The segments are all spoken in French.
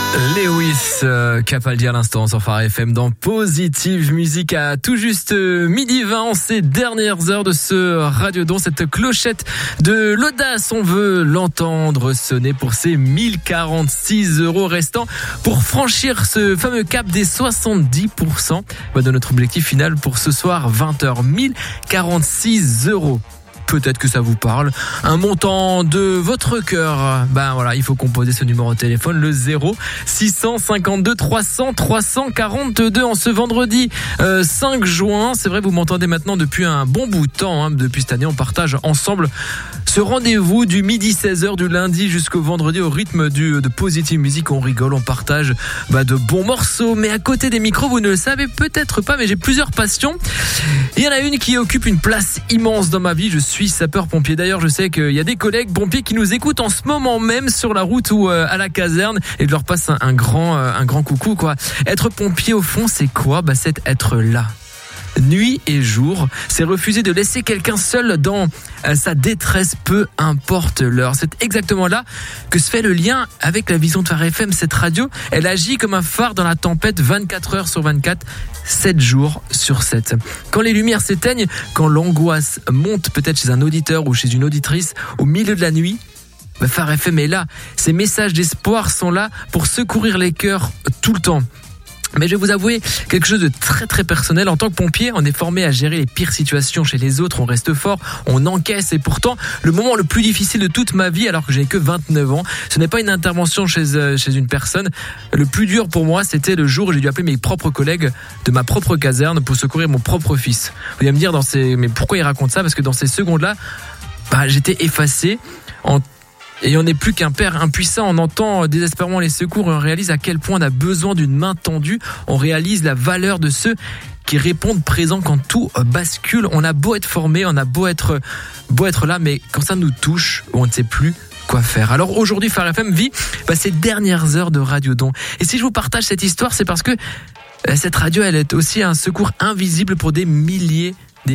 Lewis Capaldi à l'instant sur Phare FM dans Positive Musique à tout juste midi 20 en ces dernières heures de ce Radiodon. Cette clochette de l'audace, on veut l'entendre sonner pour ces 1046 € restants pour franchir ce fameux cap des 70% de notre objectif final pour ce soir 20h. 1046 €. Peut-être que ça vous parle. Un montant de votre cœur. Ben voilà, il faut composer ce numéro de téléphone, le 0652 300 342 en ce vendredi 5 juin. C'est vrai, vous m'entendez maintenant depuis un bon bout de temps. Depuis cette année, on partage ensemble ce rendez-vous du midi 16h du lundi jusqu'au vendredi au rythme de Positive Musique. On rigole, on partage de bons morceaux. Mais à côté des micros, vous ne le savez peut-être pas, mais j'ai plusieurs passions. Il y en a une qui occupe une place immense dans ma vie. Je suis sapeur-pompier. D'ailleurs, je sais qu'il y a des collègues pompiers qui nous écoutent en ce moment même sur la route ou à la caserne, et je leur passe un grand coucou, quoi. Être pompier, au fond, c'est quoi? C'est être là. Nuit et jour, c'est refuser de laisser quelqu'un seul dans sa détresse, peu importe l'heure. C'est exactement là que se fait le lien avec la vision de Phare FM. Cette radio, elle agit comme un phare dans la tempête 24 heures sur 24, 7 jours sur 7. Quand les lumières s'éteignent, quand l'angoisse monte peut-être chez un auditeur ou chez une auditrice au milieu de la nuit, Phare FM est là. Ces messages d'espoir sont là pour secourir les cœurs tout le temps. Mais je vais vous avouer quelque chose de très très personnel. En tant que pompier, on est formé à gérer les pires situations chez les autres, on reste fort, on encaisse, et pourtant le moment le plus difficile de toute ma vie, alors que j'ai que 29 ans, ce n'est pas une intervention chez une personne. Le plus dur pour moi, c'était le jour où j'ai dû appeler mes propres collègues de ma propre caserne pour secourir mon propre fils. Vous allez me dire mais pourquoi il raconte ça? Parce que dans ces secondes-là, j'étais effacé et on n'est plus qu'un père impuissant. On entend désespérément les secours et on réalise à quel point on a besoin d'une main tendue. On réalise la valeur de ceux qui répondent présents quand tout bascule. On a beau être formé, on a beau être là, mais quand ça nous touche, on ne sait plus quoi faire. Alors aujourd'hui, Phare FM vit ces dernières heures de Radiodon. Et si je vous partage cette histoire, c'est parce que cette radio, elle est aussi un secours invisible pour des milliers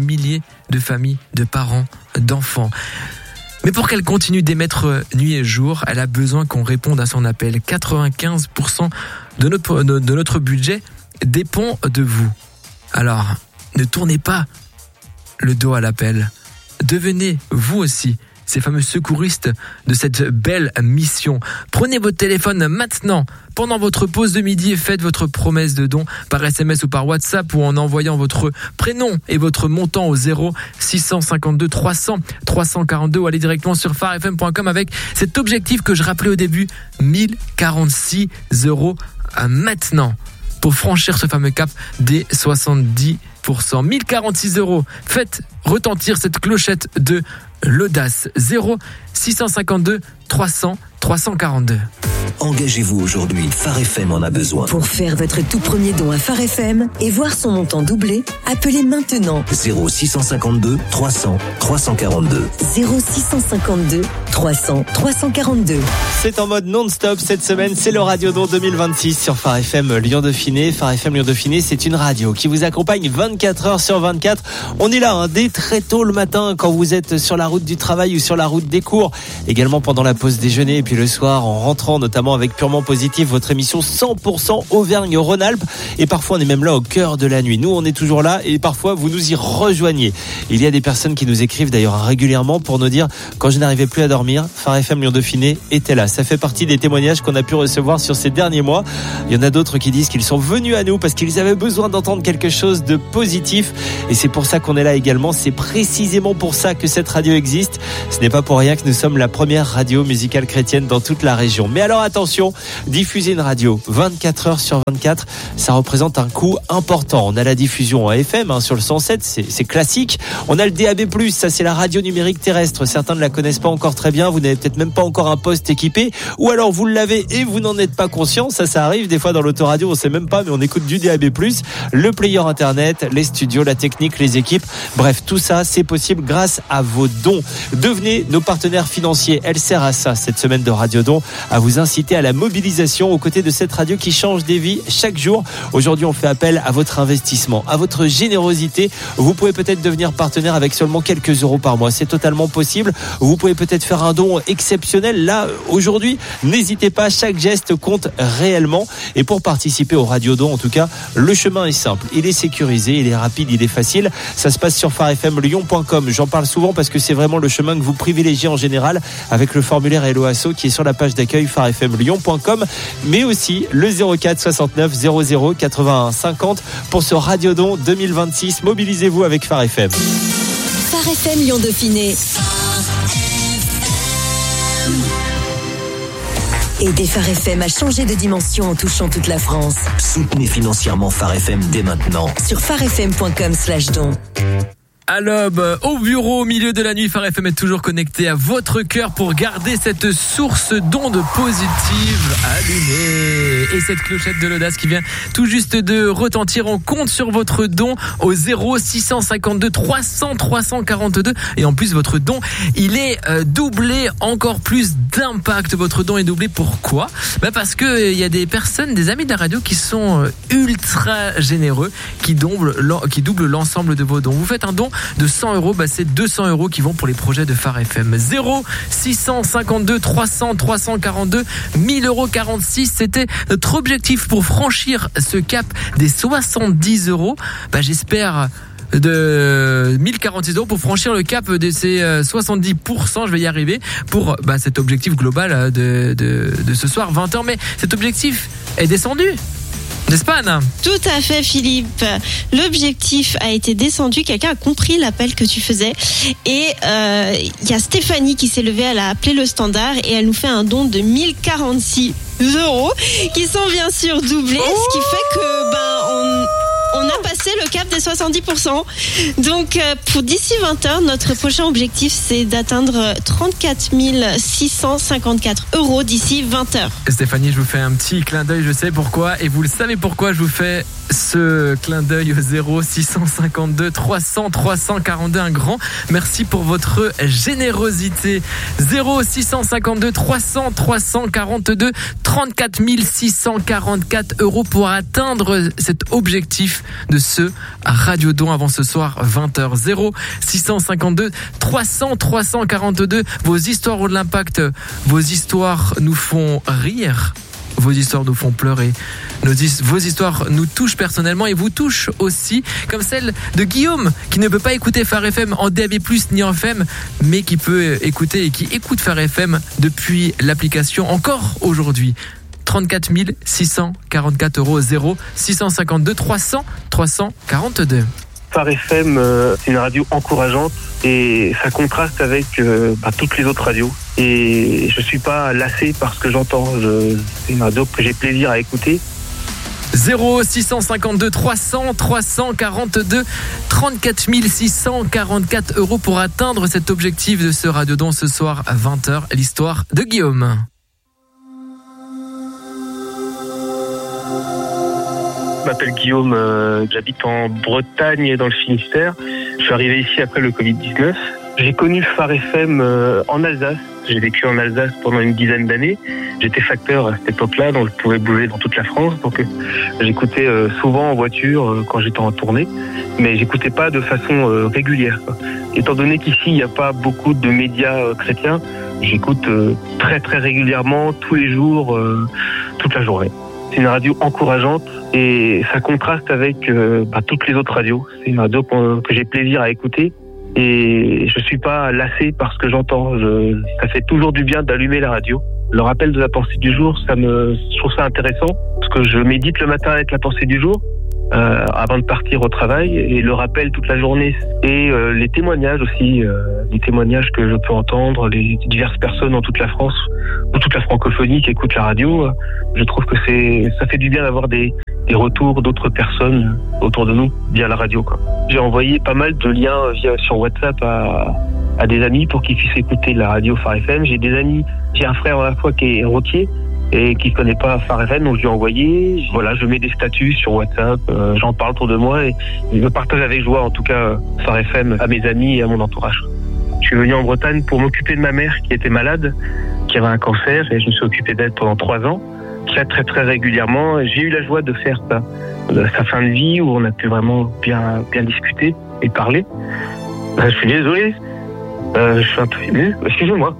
de familles, de parents, d'enfants. Mais pour qu'elle continue d'émettre nuit et jour, elle a besoin qu'on réponde à son appel. 95% de notre budget dépend de vous. Alors, ne tournez pas le dos à l'appel. Devenez, vous aussi, ces fameux secouristes de cette belle mission. Prenez votre téléphone maintenant, pendant votre pause de midi, et faites votre promesse de don par SMS ou par WhatsApp, ou en envoyant votre prénom et votre montant au 0652 300 342, ou allez directement sur pharefm.com avec cet objectif que je rappelais au début, 1046 € maintenant pour franchir ce fameux cap des 70%. 1046 €. Faites retentir cette clochette de l'audace. 0652 300 342. Engagez-vous aujourd'hui, Phare FM en a besoin. Pour faire votre tout premier don à Phare FM et voir son montant doubler, appelez maintenant 0652 300 342. 0652 300 342. C'est en mode non-stop cette semaine, c'est le Radiodon 2026 sur Phare FM Lyon-Dauphiné. Phare FM Lyon-Dauphiné, c'est une radio qui vous accompagne 24 heures sur 24. On est là dès très tôt le matin quand vous êtes sur la route du travail ou sur la route des cours. Également pendant la pause déjeuner et puis le soir en rentrant, notamment avec Purement Positif, votre émission 100% Auvergne-Rhône-Alpes. Et parfois on est même là au cœur de la nuit. Nous on est toujours là et parfois vous nous y rejoignez. Il y a des personnes qui nous écrivent d'ailleurs régulièrement pour nous dire quand je n'arrivais plus à dormir, Phare FM Lyon-Dauphiné était là. Ça fait partie des témoignages qu'on a pu recevoir sur ces derniers mois. Il y en a d'autres qui disent qu'ils sont venus à nous parce qu'ils avaient besoin d'entendre quelque chose de positif. Et c'est pour ça qu'on est là également. C'est précisément pour ça que cette radio existe. Ce n'est pas pour rien que nous sommes la première radio musicale chrétienne dans toute la région. Mais alors attention, diffuser une radio 24 heures sur 24, ça représente un coût important. On a la diffusion en FM sur le 107, c'est classique. On a le DAB+, ça c'est la radio numérique terrestre. Certains ne la connaissent pas encore très bien. Vous n'avez peut-être même pas encore un poste équipé, ou alors vous l'avez et vous n'en êtes pas conscient. Ça arrive des fois dans l'autoradio, on sait même pas, mais on écoute du DAB+, le player internet, les studios, la technique, les équipes. Bref, tout ça, c'est possible grâce à vos dons. Devenez nos partenaires financiers. Elle sert à ça, cette semaine de Radiodon, à vous inciter participer à la mobilisation aux côtés de cette radio qui change des vies chaque jour. Aujourd'hui, on fait appel à votre investissement, à votre générosité. Vous pouvez peut-être devenir partenaire avec seulement quelques euros par mois. C'est totalement possible. Vous pouvez peut-être faire un don exceptionnel. Là, aujourd'hui, n'hésitez pas. Chaque geste compte réellement. Et pour participer au Radio-Don, en tout cas, le chemin est simple. Il est sécurisé, il est rapide, il est facile. Ça se passe sur farfmlyon.com. J'en parle souvent parce que c'est vraiment le chemin que vous privilégiez en général avec le formulaire Hello Asso qui est sur la page d'accueil farfmlyon.com, mais aussi le 04 69 00 81 50 pour ce Radio-Don 2026. Mobilisez-vous avec Phare FM. Phare FM Lyon Dauphiné. Aidez Phare FM à changer de dimension en touchant toute la France. Soutenez financièrement Phare FM dès maintenant. Sur farfm.com/don. À l'aube, au bureau, au milieu de la nuit, Phare FM est toujours connecté à votre cœur pour garder cette source d'ondes positives allumée. Et cette clochette de l'audace qui vient tout juste de retentir, on compte sur votre don au 0652 300 342. Et en plus, votre don, il est doublé, encore plus d'impact. Votre don est doublé. Pourquoi ? Parce que il y a des personnes, des amis de la radio qui sont ultra généreux, qui doublent l'ensemble de vos dons. Vous faites un don de 100 euros, c'est 200 euros qui vont pour les projets de Phare FM. 0652 300 342 1000 euros 46. C'était notre objectif pour franchir ce cap des 70 euros. J'espère de 1046 euros pour franchir le cap de ces 70%. Je vais y arriver pour cet objectif global de ce soir 20h. Mais cet objectif est descendu. N'est-ce pas, Anna ? Tout à fait, Philippe. L'objectif a été descendu. Quelqu'un a compris l'appel que tu faisais. Et il y a Stéphanie qui s'est levée. Elle a appelé le standard et elle nous fait un don de 1046 euros qui sont bien sûr doublés. Ce qui fait que on a passé le cap des 70%. Donc, pour d'ici 20h, notre prochain objectif, c'est d'atteindre 34 654 euros d'ici 20h. Stéphanie, je vous fais un petit clin d'œil, je sais pourquoi. Et vous le savez pourquoi je vous fais ce clin d'œil au 0652 300 342. Un grand merci pour votre générosité. 0652 300 342 34 644 euros pour atteindre cet objectif de ce Radio-Don avant ce soir 20h. 0652 300 342. Vos histoires ont de l'impact, vos histoires nous font rire, vos histoires nous font pleurer, vos histoires nous touchent personnellement et vous touchent aussi, comme celle de Guillaume qui ne peut pas écouter Phare FM en DAB+ ni en FM, mais qui peut écouter et qui écoute Phare FM depuis l'application encore aujourd'hui. 34 644 euros. 0652 300 342. Phare FM, c'est une radio encourageante et ça contraste avec toutes les autres radios. Et je suis pas lassé par ce que j'entends. C'est une radio que j'ai plaisir à écouter. 0652 300 342 34 644 euros pour atteindre cet objectif de ce Radio-Don ce soir à 20h. L'histoire de Guillaume. Je m'appelle Guillaume, j'habite en Bretagne et dans le Finistère. Je suis arrivé ici après le Covid-19. J'ai connu Phare FM en Alsace. J'ai vécu en Alsace pendant une dizaine d'années. J'étais facteur à cette époque-là, donc je pouvais bouger dans toute la France. Donc j'écoutais souvent en voiture quand j'étais en tournée, mais j'écoutais pas de façon régulière. Étant donné qu'ici il n'y a pas beaucoup de médias chrétiens, j'écoute très très régulièrement, tous les jours, toute la journée. C'est une radio encourageante et ça contraste avec toutes les autres radios. C'est une radio que j'ai plaisir à écouter et je suis pas lassé par ce que j'entends. Ça fait toujours du bien d'allumer la radio. Le rappel de la pensée du jour, je trouve ça intéressant parce que je médite le matin avec la pensée du jour avant de partir au travail et le rappel toute la journée et les témoignages aussi, les témoignages que je peux entendre, les diverses personnes dans toute la France ou toute la francophonie qui écoutent la radio. Je trouve que ça fait du bien d'avoir des retours d'autres personnes autour de nous via la radio, quoi. J'ai envoyé pas mal de liens sur WhatsApp à des amis pour qu'ils puissent écouter la radio Phare FM. J'ai un frère à la fois qui est routier et qui ne connaît pas Phare FM, donc je lui ai envoyé. Voilà, je mets des statuts sur WhatsApp, j'en parle autour de moi et je partage avec joie en tout cas Phare FM à mes amis et à mon entourage. Je suis venu en Bretagne pour m'occuper de ma mère qui était malade qui avait un cancer et je me suis occupé d'elle pendant 3 ans, très très très régulièrement. J'ai eu la joie de faire sa fin de vie où on a pu vraiment bien discuter et parler. Je suis désolé, je suis un peu ému, excusez-moi.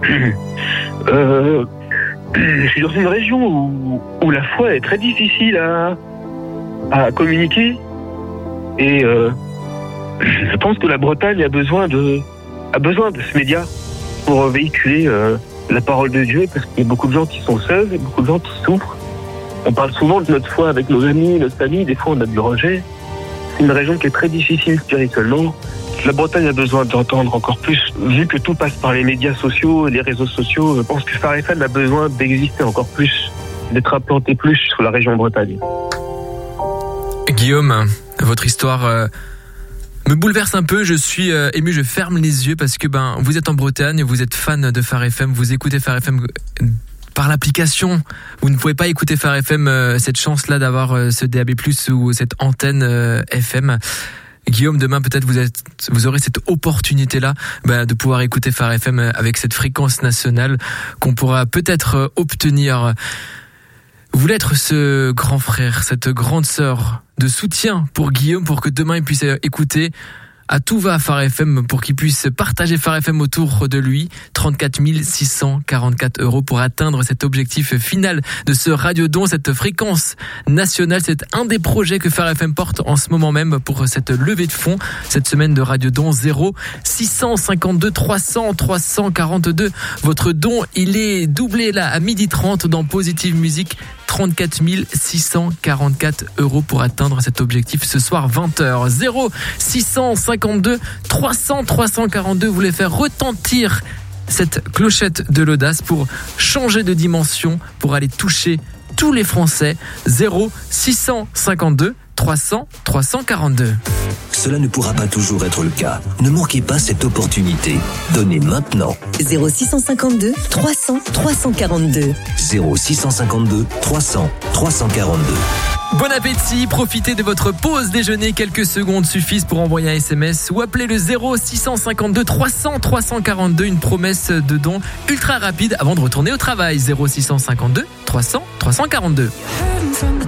Je suis dans une région où la foi est très difficile à communiquer et je pense que la Bretagne a besoin de ce média pour véhiculer la parole de Dieu, parce qu'il y a beaucoup de gens qui sont seuls et beaucoup de gens qui souffrent. On parle souvent de notre foi avec nos amis, notre famille, des fois on a du rejet. C'est une région qui est très difficile spirituellement. La Bretagne a besoin d'entendre encore plus, vu que tout passe par les médias sociaux et les réseaux sociaux. Je pense que Phare FM a besoin d'exister encore plus, d'être implanté plus sur la région Bretagne. Guillaume, votre histoire me bouleverse un peu, je suis ému, je ferme les yeux parce que vous êtes en Bretagne, vous êtes fan de Phare FM, vous écoutez Phare FM par l'application. Vous ne pouvez pas écouter Phare FM, cette chance-là d'avoir ce DAB+, ou cette antenne FM. Guillaume, demain peut-être vous aurez cette opportunité-là de pouvoir écouter Phare FM avec cette fréquence nationale qu'on pourra peut-être obtenir. Vous voulez être ce grand frère, cette grande sœur de soutien pour Guillaume, pour que demain il puisse écouter à tout va Phare FM, pour qu'il puisse partager Phare FM autour de lui. 34 644 € pour atteindre cet objectif final de ce radiodon, cette fréquence nationale. C'est un des projets que Phare FM porte en ce moment même pour cette levée de fonds, cette semaine de radiodon. 0 652 300 342. Votre don, il est doublé là à 12h30 dans Positive Musique. 34 644 € pour atteindre cet objectif ce soir 20h. 0 652 300 342. Vous voulez faire retentir cette clochette de l'audace pour changer de dimension, pour aller toucher tous les Français. 0 652 300 342. Cela ne pourra pas toujours être le cas. Ne manquez pas cette opportunité. Donnez maintenant. 0652 300 342. 0652 300 342. Bon appétit, profitez de votre pause déjeuner, quelques secondes suffisent pour envoyer un SMS ou appeler le 0652 300 342, une promesse de don ultra rapide avant de retourner au travail. 0652 300 342.